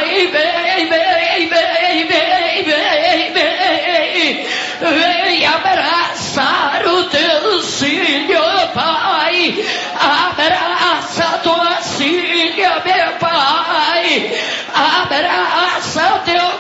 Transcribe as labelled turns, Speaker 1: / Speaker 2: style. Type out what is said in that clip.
Speaker 1: Pai, vem abraçar o teu filho, Pai. Abraça tua filha, meu Pai. Abraça o teu